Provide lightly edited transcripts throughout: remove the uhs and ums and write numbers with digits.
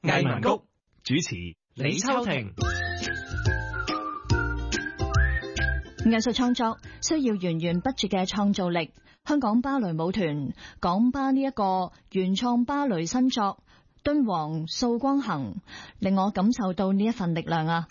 藝文谷主持李秋婷。 藝術創作需要源源不絕嘅創造力。香港芭蕾舞團港芭呢一個原創芭蕾新作《敦煌掃光行》，令我感受到呢一份力量啊！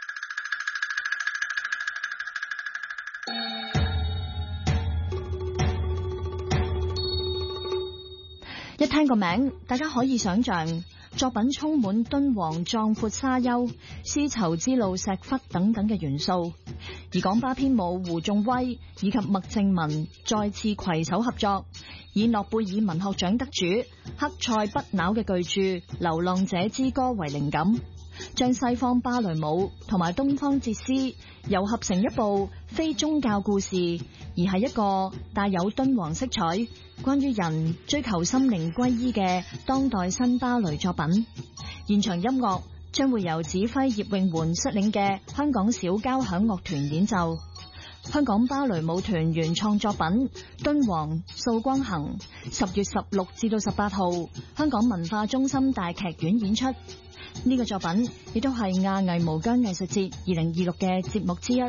一聽個名，大家可以想象作品充滿敦煌壯闊沙丘、絲綢之路石窟等等嘅元素。而港芭編舞胡仲威以及麥靜文再次攜手合作，以諾貝爾文學獎得主克塞畢瑙嘅巨著《流浪者之歌》為靈感，將西方芭蕾舞同埋東方哲思糅合成一部非宗教故事，而係一個帶有敦煌色彩、關於人追求心靈歸依嘅當代新芭蕾作品。現場音樂將會由指揮葉詠媛率領嘅香港小交響樂團演奏。香港芭蕾舞團原創作品《敦煌掃光行》10月16至到18號香港文化中心大劇院演出。呢個作品亦都係亞藝無疆藝術節2026嘅節目之一。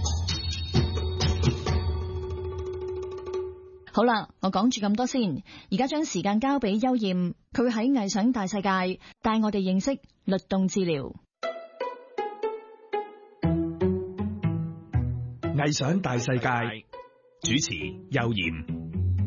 好啦，我講住咁多先，而家將時間交俾邱艷，佢會喺藝想大世界帶我哋認識律動治療。 藝想大世界主持邱艷。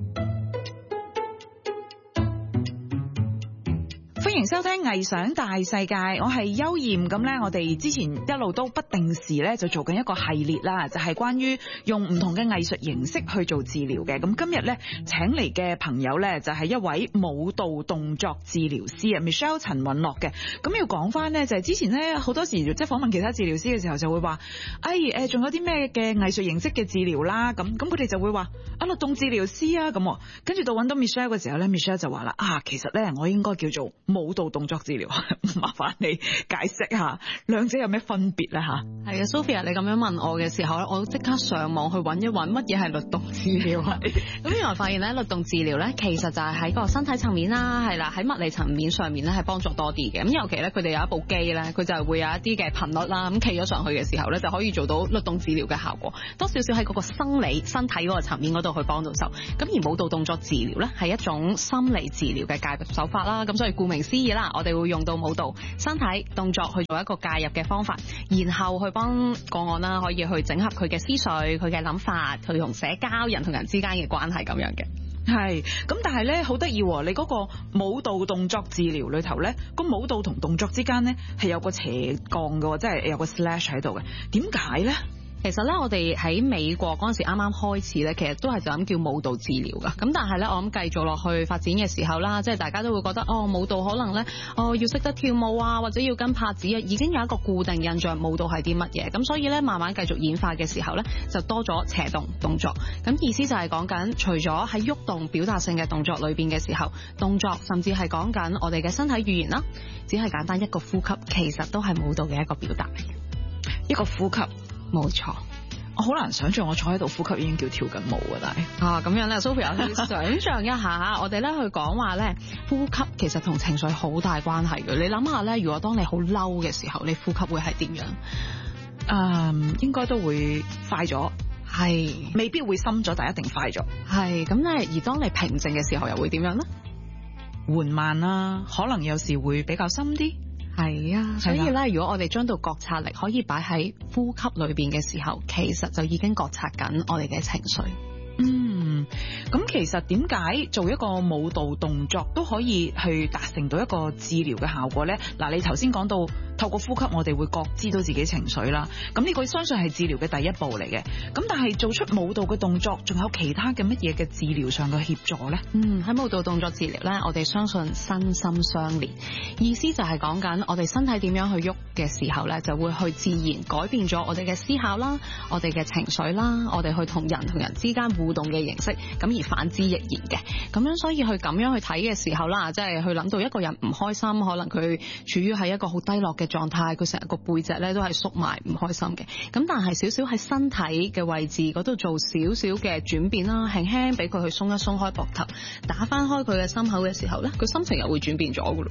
歡迎收聽藝想大世界，我係邱艷。咁咧，我哋之前一路都不定時咧就做緊一個系列啦，就係關於用唔同嘅藝術形式去做治療嘅。咁今日咧請嚟嘅朋友咧就係一位舞蹈動作治療師啊 Michelle 陳允樂嘅。咁要講翻咧就係之前咧好多時即係訪問其他治療師嘅時候就會話，仲有啲咩嘅藝術形式嘅治療啦。咁佢哋就會話律動治療師啊咁。跟住到揾到 Michelle 嘅時候咧 ，Michelle 就話啦其實咧我應該叫做舞蹈動作治療，麻煩你解釋下兩者有咩分別咧吓？ 係啊 Sophia 你咁樣問我嘅時候咧，我即刻上網去揾一揾乜嘢係律動治療啊。咁原來發現咧律動治療咧其實就係喺個身體層面啦，係啦，喺物理層面上面咧係幫助多啲嘅。咁尤其咧佢哋有一部機咧，佢就會有一啲嘅頻率啦，咁企咗上去嘅時候咧就可以做到律動治療嘅效果，多少少喺嗰個生理身體嗰個層面嗰度去幫到手。咁而舞蹈動作治療咧係一種心理治療嘅介入手法啦，咁所以顧名思義啦，我哋會用到舞蹈身體動作去做一個介入嘅方法，然後去幫個案啦，可以去整合佢嘅思緒、佢嘅諗法，去同社交人同人之間嘅關係咁樣嘅。 係，咁但係咧好得意，你嗰個舞蹈動作治療裏頭咧，個舞蹈同動作之間咧係有個斜槓嘅，即係有個 slash 喺度嘅，點解咧？ 其實咧，我哋喺美國嗰陣時啱啱開始咧，其實都係就咁叫舞蹈治療噶。咁但係咧，我諗繼續落去發展嘅時候啦，即係大家都會覺得舞蹈可能咧要識得跳舞啊，或者要跟拍子啊，已經有一個固定印象舞蹈係啲乜嘢。咁所以咧，慢慢繼續演化嘅時候咧，就多咗斜動作。咁意思就係講緊，除咗喺喐動表達性嘅動作裏邊嘅時候，動作甚至係講緊我哋嘅身體語言啦，只係簡單一個呼吸，其實都係舞蹈嘅一個表達嚟嘅。 一個呼吸。 冇錯， 我好難想象我坐喺度呼吸已經叫跳緊舞㗎，但係咁樣咧 ，Sophia 去想象一下嚇，我哋咧去講話咧，呼吸其實同情緒好大關係嘅。你諗下咧，如果當你好嬲嘅時候，你呼吸會係點樣？ 應該都會快咗， 係未必會深咗，但係一定快咗。 係咁咧，而當你平靜嘅時候，又會點樣咧？ 緩慢啦，可能有時會比較深啲。 係啊，所以咧，如果我哋將到覺察力可以擺喺呼吸裏邊嘅時候，其實就已經覺察緊我哋嘅情緒。 咁其實點解做一個舞蹈動作都可以去達成到一個治療嘅效果呢？嗱，你頭先講到透過呼吸，我哋會覺知到自己情緒啦。咁呢個相信係治療嘅第一步嚟嘅。咁但係做出舞蹈嘅動作，仲有其他嘅乜嘢嘅治療上嘅協助呢？ 喺舞蹈動作治療呢，我哋相信身心相連，意思就係講緊我哋身體點樣去喐嘅時候呢，就會去自然改變咗我哋嘅思考啦，我哋嘅情緒啦，我哋去同人之間互動嘅形式，咁而反之亦然嘅。咁樣所以去咁樣去睇嘅時候啦，即係去諗到一個人唔開心，可能佢處於喺一個好低落嘅狀態，佢成個背脊咧都係縮埋唔開心嘅。咁但係少少喺身體嘅位置嗰度做少少嘅轉變啦，輕輕俾佢去鬆一鬆開膊頭，打翻開佢嘅心口嘅時候咧，佢心情又會轉變咗噶咯。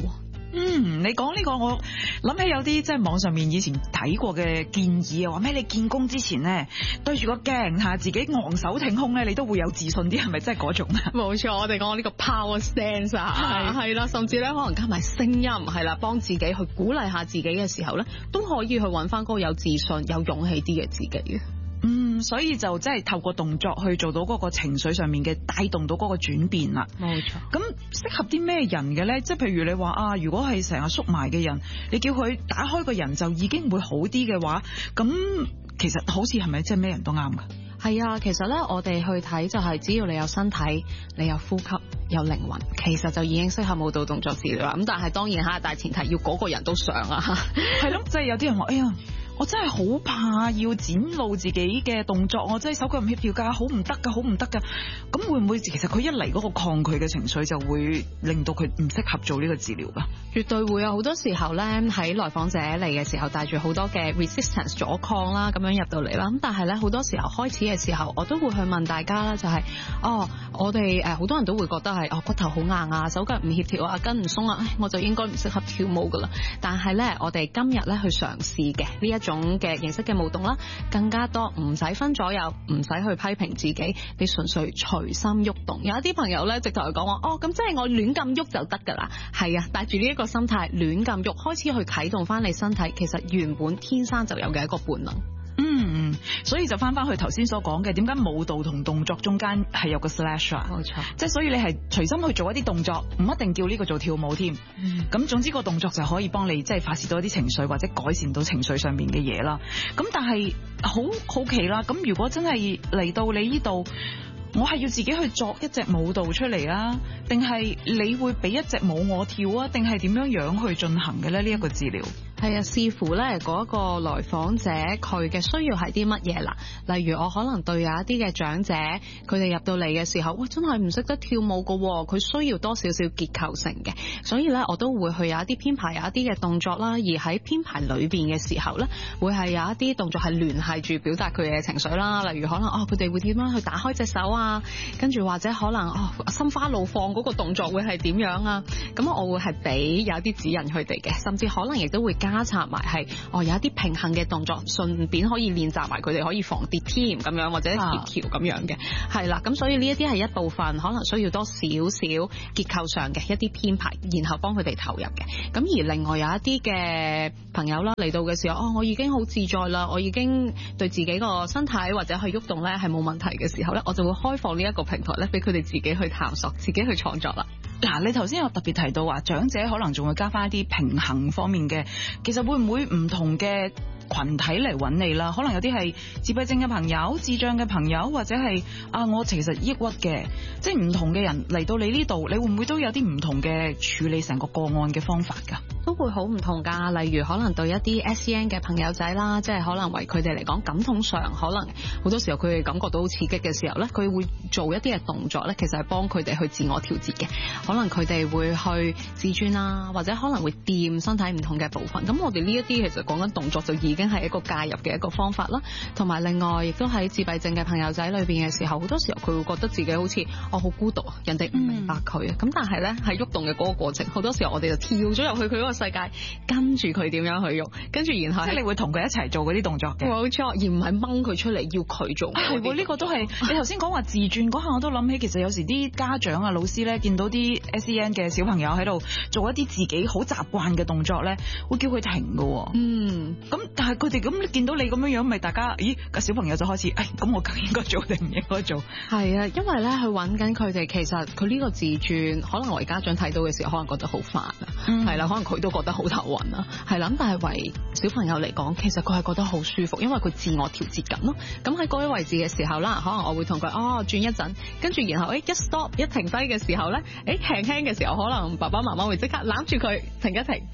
你講呢個我諗起有啲即係網上面以前睇過嘅建議啊，話咩你見工之前咧對住個鏡下自己昂首挺胸咧，你都會有自信啲，係咪真係嗰種啊？ 冇錯，我哋講呢個 power stance 啊，係啦，甚至咧可能加埋聲音，係啦，幫自己去鼓勵下自己嘅時候咧，都可以去揾翻嗰個有自信、有勇氣啲嘅自己嘅。 所以就真係透過動作去做到嗰個情緒上面嘅帶動到嗰個轉變啦。 冇錯。 咁適合啲咩人嘅咧？即係譬如你話啊，如果係成日縮埋嘅人，你叫佢打開個人就已經會好啲嘅話，咁其實好似係咪即係咩人都啱㗎？ 係啊，其實咧我哋去睇就係只要你有身體、你有呼吸、有靈魂，其實就已經適合舞蹈動作治療啦。咁但係當然大前提要嗰個人都想啊。 係咯，即係有啲人話，哎呀，我真係好怕要展露自己嘅動作，我真係手腳唔協調㗎，好唔得㗎，好唔得㗎。咁會唔會其實佢一嚟嗰個抗拒嘅情緒就會令到佢唔適合做呢個治療㗎？ 絕對會啊！好多時候咧喺來訪者嚟嘅時候帶住好多嘅 resistance 阻抗啦，咁樣入到嚟啦。咁但係咧好多時候開始嘅時候，我都會去問大家啦，就係我哋好多人都會覺得係骨頭好硬啊，手腳唔協調啊，筋唔鬆啊，我就應該唔適合跳舞㗎啦。但係咧我哋今日咧去嘗試嘅呢一種嘅形式嘅舞動啦，更加多唔使分左右，唔使去批評自己，你純粹隨心喐動。有一啲朋友咧直頭係講話咁即係我亂咁喐就得㗎啦。係啊，帶住呢一個心態亂咁喐，開始去啟動翻你身體其實原本天生就有嘅一個本能。 所以就翻去頭先所講嘅，點解舞蹈同動作中間係有個 slash 啊？冇錯，即係所以你係隨心去做一啲動作，唔一定叫呢個做跳舞添。咁總之個動作就可以幫你即係發泄到一啲情緒或者改善到情緒上面嘅嘢啦。咁但係好奇啦，咁如果真係嚟到你呢度，我係要自己去作一隻舞蹈出嚟啊？定係你會俾一隻舞我跳啊？定係點樣去進行嘅咧？呢一個治療？ 係啊，視乎咧嗰個來訪者佢嘅需要係啲乜嘢啦。例如我可能對有一啲嘅長者，佢哋入到嚟嘅時候，喂，真係唔識得跳舞噶，佢需要多少少結構性嘅，所以咧我都會去有一啲編排，有一啲嘅動作啦。而喺編排裏邊嘅時候咧，會係有一啲動作係聯繫住表達佢嘅情緒啦。例如可能佢哋會點樣去打開隻手啊，跟住或者可能心花怒放嗰個動作會係點樣啊？咁我會係俾有一啲指引佢哋嘅，甚至可能亦都會加插埋係有一啲平衡嘅動作，順便可以練習埋佢哋可以防跌添咁樣，或者協調咁樣嘅，係啦。咁所以呢一啲係一部分，可能需要多少少結構上嘅一啲編排，然後幫佢哋投入嘅。咁而另外有一啲嘅朋友啦嚟到嘅時候，我已經好自在啦，我已經對自己個身體或者去喐動咧係冇問題嘅時候咧，我就會開放呢一個平台咧，俾佢哋自己去探索，自己去創作啦。 嗱，你頭先有特別提到話長者可能仲會加翻一啲平衡方面嘅，其實會唔會唔同嘅群體嚟揾你啦？可能有啲係自閉症嘅朋友、智障嘅朋友，或者係我其實抑鬱嘅，即係唔同嘅人嚟到你呢度，你會唔會都有啲唔同嘅處理成個個案嘅方法㗎？ 都會好唔同㗎，例如可能對一啲 SEN 嘅朋友仔啦，即係可能為佢哋嚟講感統上，可能好多時候佢哋感覺到好刺激嘅時候咧，佢會做一啲嘅動作咧，其實係幫佢哋去自我調節嘅。可能佢哋會去自尊啦，或者可能會掂身體唔同嘅部分。咁我哋呢一啲其實講緊動作就已經係一個介入嘅一個方法啦。同埋另外亦都喺自閉症嘅朋友仔裏邊嘅時候，好多時候佢會覺得自己好似好孤獨，人哋唔明白佢啊。咁但係咧喺喐動嘅嗰個過程，好多時候我哋就跳咗入去佢嗰個世界，跟住佢點樣去喐，跟住然後即係你會同佢一齊做嗰啲動作嘅。 冇錯，而唔係掹佢出嚟要佢做。 係喎，呢個都係你頭先講話自轉嗰下，我都諗起其實有時啲家長啊、老師咧見到啲 SEN 嘅小朋友喺度做一啲自己好習慣嘅動作咧，會叫佢停㗎。咁但係佢哋咁見到你咁樣樣，咪大家咦個小朋友就開始咁我究竟應該做定唔應該做？ 係啊，因為咧去揾緊佢哋，其實佢呢個自轉，可能為家長睇到嘅時候，可能覺得好煩啊，係啦，可能佢都覺得好頭暈啊，係啦。咁但係為小朋友嚟講，其實佢係覺得好舒服，因為佢自我調節緊咯。咁喺嗰啲位置嘅時候啦，可能我會同佢轉一陣，跟住然後一 stop 一停低嘅時候咧，輕輕嘅時候，可能爸爸媽媽會即刻攬住佢停一停。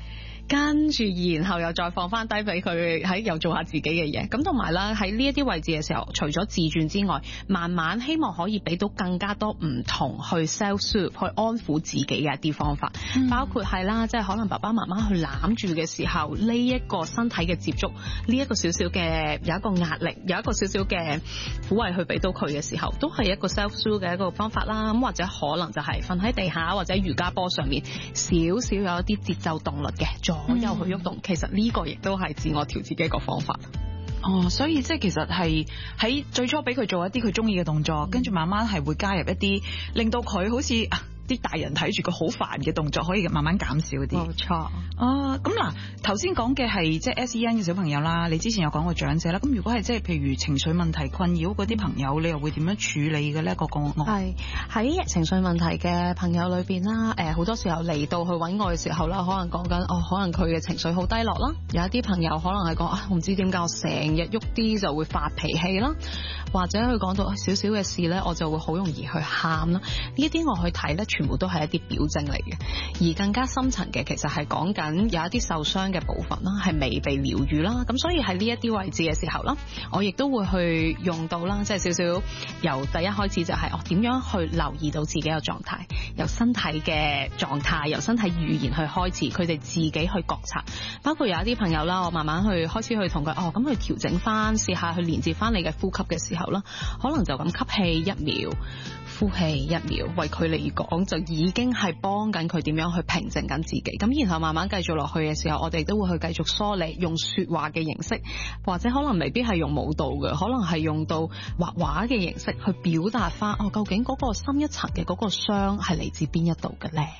跟住然後又再放翻低俾佢又做下自己嘅嘢。咁同埋啦，喺呢一啲位置嘅時候，除咗自轉之外，慢慢希望可以俾到更加多唔同去 self-soothe 去安撫自己嘅一啲方法，包括係啦，即係可能爸爸媽媽去攬住嘅時候，呢一個身體嘅接觸，呢一個少少嘅有一個壓力，有一個少少嘅撫慰去俾到佢嘅時候，都係一個 self-soothe 嘅一個方法啦。咁或者可能就係瞓喺地下或者瑜伽波上面，少少有一啲節奏動律嘅左右去喐動，其實呢個亦都係自我調節嘅一個方法。 所以即係其實係喺最初俾佢做一啲佢中意嘅動作，跟住慢慢係會加入一啲令到佢好似啲大人睇住佢好煩嘅動作，可以慢慢減少啲。 冇錯。 咁嗱，頭先講嘅係即係 SEN 嘅小朋友啦，你之前有講過長者啦。咁如果係即係譬如情緒問題困擾嗰啲朋友，你又會點樣處理嘅咧？個案係喺情緒問題嘅朋友裏邊啦，好多時候嚟到去揾我嘅時候啦，可能講緊可能佢嘅情緒好低落啦。有一啲朋友可能係講我唔知點解我成日喐啲就會發脾氣啦，或者佢講到少少嘅事咧，我就會好容易去喊啦。呢一啲我去睇咧，全部都係一啲表徵嚟嘅。而更加深層嘅，其實係講緊有一啲受傷嘅部分啦，係未被療愈啦。咁所以喺呢一啲位置嘅時候啦，我亦都會去用到啦，即係少少由第一開始就係點樣去留意到自己嘅狀態，由身體嘅狀態，由身體語言去開始，佢哋自己去覺察。包括有一啲朋友啦，我慢慢去開始去同佢咁去調整翻，試下去連接翻你嘅呼吸嘅時候啦，可能就咁吸氣1秒，呼氣1秒，為佢嚟講就已經係幫緊佢點樣去平靜緊自己。咁然後慢慢繼續落去嘅時候，我哋都會去繼續梳理，用說話嘅形式，或者可能未必係用舞蹈嘅，可能係用到畫畫嘅形式去表達翻究竟嗰個深一層嘅嗰個傷係嚟自邊一度嘅咧。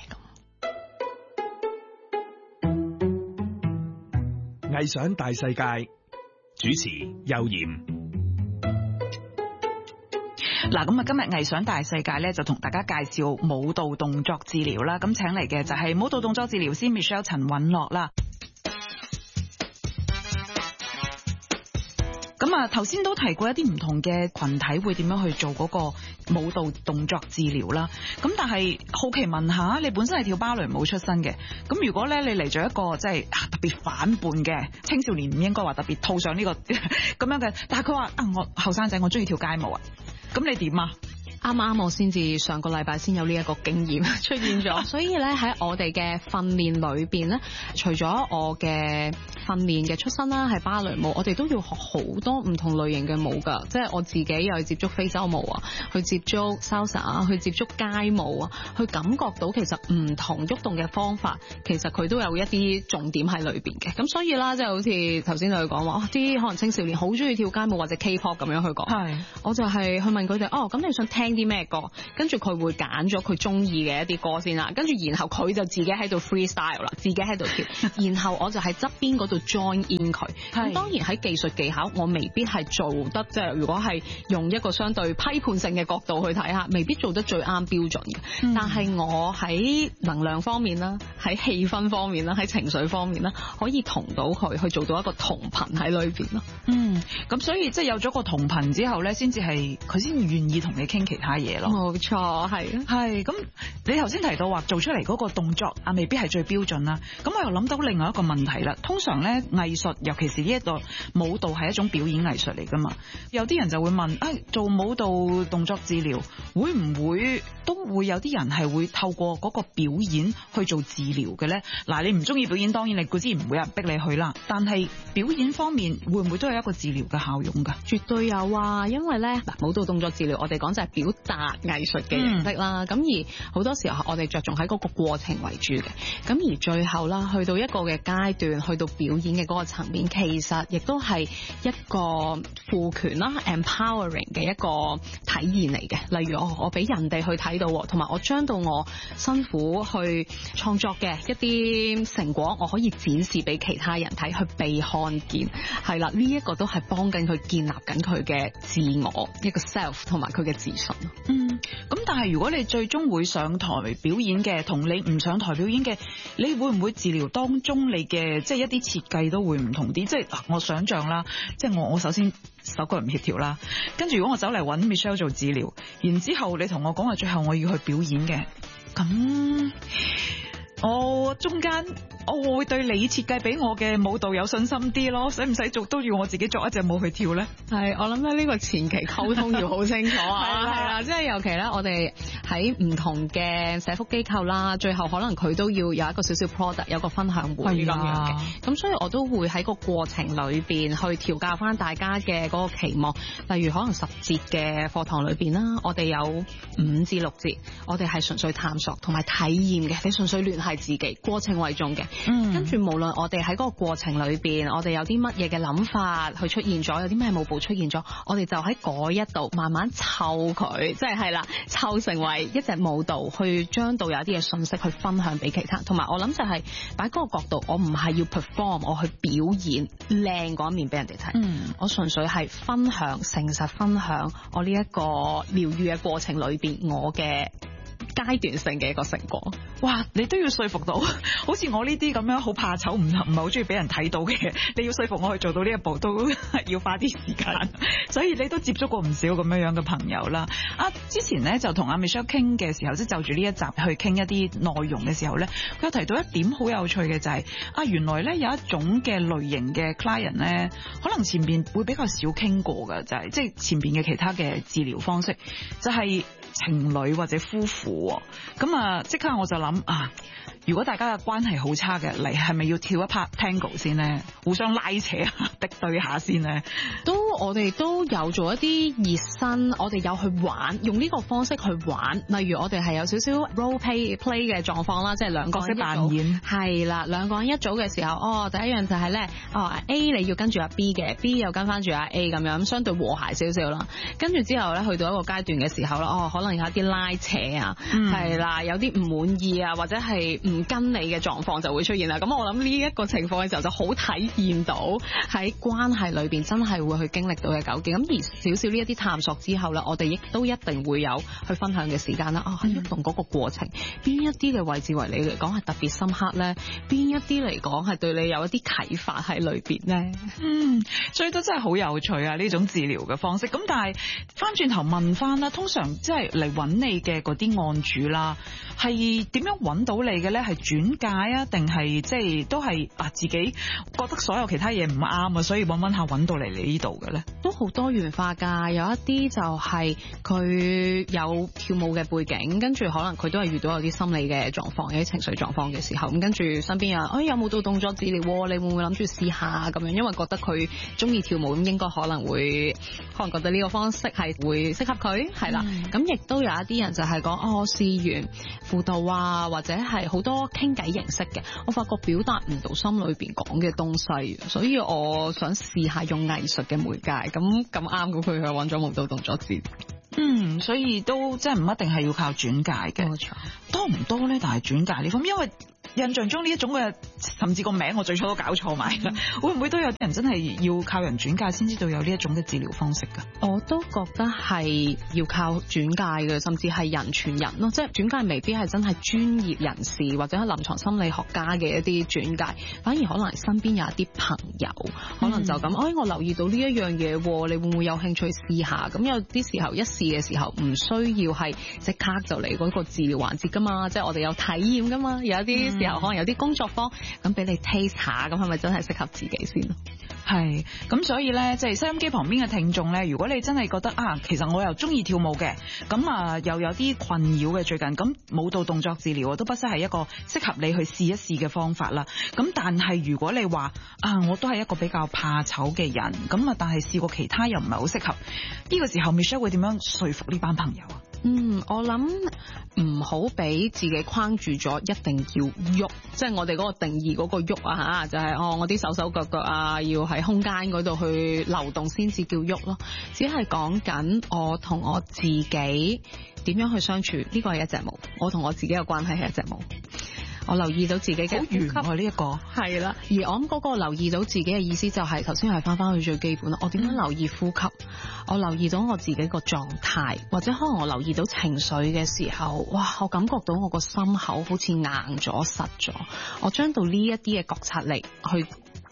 藝想大世界，主持邱艷。 嗱，咁今日藝想大世界咧就同大家介紹舞蹈動作治療啦。咁請嚟嘅就係舞蹈動作治療師 Michelle 陳允樂啦。咁頭先都提過一啲唔同嘅群體會點樣去做嗰個舞蹈動作治療啦。咁但係好奇問下，你本身係跳芭蕾舞出身嘅，咁如果咧你嚟咗一個即係特別反叛嘅青少年，唔應該話特別套上呢個咁樣嘅，但係佢話我後生仔我中意跳街舞啊，咁你點啊？ 啱啱我先至上個禮拜先有呢一個經驗出現咗，所以咧喺我哋嘅訓練裏邊咧，除咗我嘅訓練嘅出身啦，係芭蕾舞，我哋都要學好多唔同類型嘅舞噶，即係我自己又去接觸非洲舞啊，去接觸 salsa 啊，去接觸街舞啊，去感覺到其實唔同喐動嘅方法，其實佢都有一啲重點喺裏邊嘅。咁所以啦，即係好似頭先佢講話，啲可能青少年好中意跳街舞或者 K-pop 咁樣去講，係，我就係去問佢哋，咁你想聽啲咩歌？跟住佢會揀咗佢中意嘅一啲歌先啦，跟住然後佢就自己喺度 freestyle 啦，自己喺度跳，然後我就喺側邊嗰度 join in 佢。咁當然喺技術技巧，我未必係做得即係如果係用一個相對批判性嘅角度去睇下，未必做得最啱標準嘅。但係我喺能量方面啦，喺氣氛方面啦，喺情緒方面啦，可以同到佢去做到一個同頻喺裏邊咯。 咁所以即係有咗個同頻之後咧，先至係佢先願意同你傾其他嘢咯。 冇錯，係咁你頭先提到話做出嚟嗰個動作未必係最標準啦。咁我又諗到另外一個問題啦。通常咧藝術，尤其是呢一個舞蹈係一種表演藝術嚟噶嘛。有啲人就會問，做舞蹈動作治療會唔會都會有啲人係會透過嗰個表演去做治療嘅咧？嗱，你唔中意表演，當然你固之然唔會有人逼你去啦。但係表演方面會唔會都有一個治療嘅效用噶？ 絕對有啊，因為咧舞蹈動作治療我哋講就係表達藝術嘅形式啦。咁而好多時候我哋着重喺嗰個過程為主嘅。咁而最後啦，去到一個嘅階段，去到表演嘅嗰個層面，其實亦都係一個賦權啦 empowering 嘅一個體驗嚟嘅。例如我俾人哋去睇到，同埋我將到我辛苦去創作嘅一啲成果，我可以展示俾其他人睇，去被看見。係啦，呢一個都係幫緊佢建立緊佢嘅自我一個 self 同埋佢嘅自信。 咁但係如果你最終會上台表演嘅，同你唔上台表演嘅，你會唔會治療當中你嘅即係一啲設計都會唔同啲？即係我想象啦，即係我首先手腳唔協調啦，跟住如果我走嚟揾 Michelle 做治療，然之後你同我講話最後我要去表演嘅，咁我中間我會對你設計俾我嘅舞蹈有信心啲咯。使唔使都要我自己作一隻舞去跳咧？ 係，我諗咧呢個前期溝通要好清楚啊。係啦，即係尤其咧，我哋喺唔同嘅社福機構啦，最後可能佢都要有一個少少 product， 有個分享會咁樣嘅。咁所以我都會喺個過程裏邊去調教翻大家嘅嗰個期望。例如可能10節嘅課堂裏邊啦，我哋有5至6節，我哋係純粹探索同埋體驗嘅，你純粹聯繫自己，過程為重嘅。跟住無論我哋喺嗰個過程裏邊，我哋有啲乜嘢嘅諗法去出現咗，有啲咩舞步出現咗，我哋就喺嗰一度慢慢湊佢，即係啦，湊成為一隻舞蹈，去將到有一啲嘅信息去分享俾其他。同埋我諗就係擺嗰個角度，我唔係要 perform， 我去表演靚嗰一面俾人哋睇。我純粹係分享，誠實分享我呢一個療癒嘅過程裏邊我嘅階段性嘅一個成果。 哇！你都要說服到，好似我呢啲咁樣好怕醜，唔係好中意俾人睇到嘅，你要說服我去做到呢一步，都要花啲時間。所以你都接觸過唔少咁樣嘅朋友啦。之前咧就同阿 Michelle 傾嘅時候，即係就住呢一集去傾一啲內容嘅時候咧，佢有提到一點好有趣嘅就係原來咧有一種嘅類型嘅 client 咧，可能前邊會比較少傾過嘅，就係即係前邊嘅其他嘅治療方式，就係情侶或者夫婦。咁即刻我就諗如果大家嘅關係好差嘅，你係咪要跳一拍 tango 先呢？互相拉扯下，敵對下先呢？ 我哋都有做一啲熱身，我哋有去玩，用呢個方式去玩。例如我哋係有少少 role play 嘅狀況啦，即係兩個人一組，角色扮演。係啦，兩個人一組嘅時候，第一樣就係咧，A 你要跟住阿 B 嘅，B 又跟翻住阿 A 咁樣，相對和諧少少啦。跟住之後咧，去到一個階段嘅時候啦，可能有一啲拉扯啊，係啦，有啲唔滿意啊，或者係唔跟你嘅狀況就會出現啦。咁我諗呢一個情況嘅時候就好體驗到喺關係裏邊真係會去經歷到嘅糾結。咁而少少呢一啲探索之後咧，我哋亦都一定會有去分享嘅時間啦。喺運動嗰個過程，邊一啲嘅位置為你嚟講係特別深刻咧？邊一啲嚟講係對你有一啲啟發喺裏邊咧？ 所以都真係好有趣啊！呢種治療嘅方式。咁但係翻轉頭問翻啦，通常即係嚟揾你嘅嗰啲案主啦，係點樣揾到你嘅咧？係轉介啊，定係即係都係自己覺得所有其他嘢唔啱啊，所以揾下揾到嚟你呢度嘅咧？ 都好多元化㗎，有一啲就係佢有跳舞嘅背景，跟住可能佢都係遇到有啲心理嘅狀況，有啲情緒狀況嘅時候，咁跟住身邊有有冇到動作治療？你會唔會諗住試下咁樣？因為覺得佢中意跳舞，咁應該可能覺得呢個方式係會適合佢，係啦。咁亦都有一啲人就係講我試完輔導啊，或者係好多傾偈形式嘅，我發覺表達唔到心裏邊講嘅東西，所以我想試下用藝術嘅媒介，咁啱咁佢去揾咗舞蹈動作治療。 所以都即係唔一定係要靠轉介嘅。冇錯。多唔多咧？但係轉介呢方面，因為印象中呢一種嘅，甚至個名我最初都搞錯埋啦。會唔會都有啲人真係要靠人轉介先知道有呢一種嘅治療方式㗎？ 我都覺得係要靠轉介嘅，甚至係人傳人咯。即係轉介未必係真係專業人士或者係臨床心理學家嘅一啲轉介，反而可能身邊有一啲朋友，可能就咁，我留意到呢一樣嘢，你會唔會有興趣試下？咁有啲時候一試嘅時候，唔需要係即刻就嚟嗰個治療環節㗎嘛，即係我哋有體驗㗎嘛，有一啲時候可能有啲工作坊咁俾你 taste 下，咁係咪真係適合自己先咯？ 係，咁所以咧，即係收音機旁邊嘅聽眾咧，如果你真係覺得其實我又中意跳舞嘅，咁又有啲困擾嘅最近，咁舞蹈動作治療都不失係一個適合你去試一試嘅方法啦。咁但係如果你話我都係一個比較怕醜嘅人，咁但係試過其他又唔係好適合，呢個時候 Michelle 會點樣說服呢班朋友啊？ 我諗唔好俾自己框住咗，一定要喐，即係我哋嗰個定義嗰個喐啊，就係我啲手手腳腳要喺空間嗰度去流動先至叫喐咯。只係講緊我同我自己點樣去相處，呢個係一隻舞，我同我自己嘅關係係一隻舞。我留意到自己嘅呼吸， 呢一個係啦。而我諗嗰個留意到自己嘅意思就係頭先係翻去最基本啦。我點樣留意呼吸？我留意到我自己個狀態，或者可能我留意到情緒嘅時候，我感覺到我個心口好似硬咗實咗。我將到呢一啲嘅覺察力去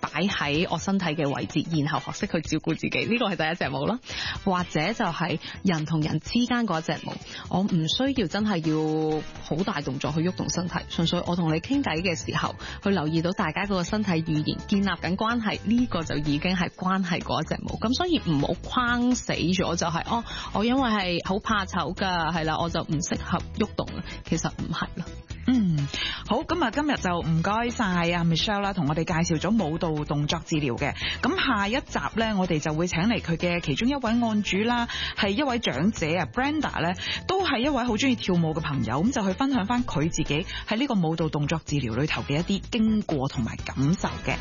擺喺我身體嘅位置，然後學識去照顧自己，呢個係第一隻舞啦。或者就係人同人之間嗰一隻舞，我唔需要真係要好大動作去喐動身體，純粹我同你傾偈嘅時候，去留意到大家嗰個身體語言，建立緊關係，呢個就已經係關係嗰一隻舞。咁所以唔好框死咗，就係我因為係好怕醜㗎，係啦，我就唔適合喐動啦。其實唔係啦。 好，咁啊，今日就唔該晒阿 Michelle 啦，同我哋介紹咗舞蹈動作治療嘅。咁下一集呢，我哋就會請嚟佢嘅其中一位案主啦，係一位長者啊 Brenda 呢，都係一位好中意跳舞嘅朋友，咁就去分享翻佢自己喺呢個舞蹈動作治療裏頭嘅一啲經過同埋感受嘅。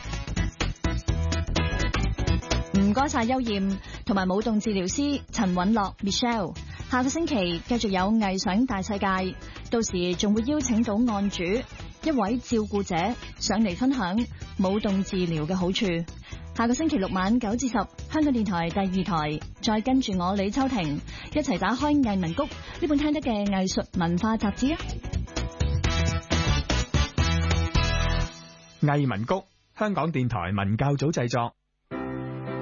唔該晒邱艷同埋舞動治療師陳允樂 Michelle。下個星期繼續有藝想大世界，到時仲會邀請到案主一位照顧者上嚟分享舞動治療嘅好處。下個星期六晚9至10，香港電台第2台，再跟住我李秋婷一齊打開藝文谷呢本聽得嘅藝術文化雜誌啊！ 藝文谷，香港電台文教組製作。